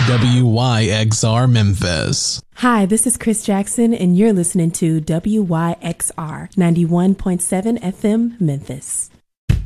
WYXR Memphis. Hi, this is Chris Jackson, and you're listening to WYXR 91.7 FM Memphis.